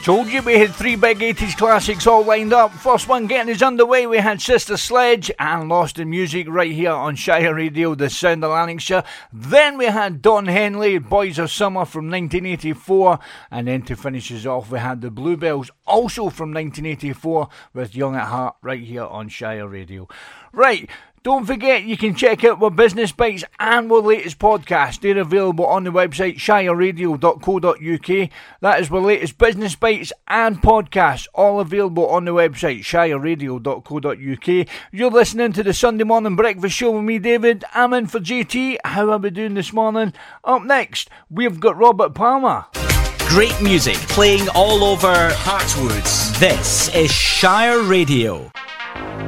Told you we had three big 80s classics all lined up. First one getting us underway, we had Sister Sledge and Lost in Music right here on Shire Radio, the sound of Lanarkshire. Then we had Don Henley, Boys of Summer from 1984. And then to finish us off, we had the Bluebells, also from 1984, with Young at Heart right here on Shire Radio. Right. Don't forget, you can check out our Business Bites and our latest podcast. They're available on the website shireradio.co.uk. That is our latest Business Bites and podcasts, all available on the website shireradio.co.uk. You're listening to the Sunday Morning Breakfast Show with me, David. I'm in for JT. How are we doing this morning? Up next, we've got Robert Palmer. Great music playing all over Heartwoods. This is Shire Radio.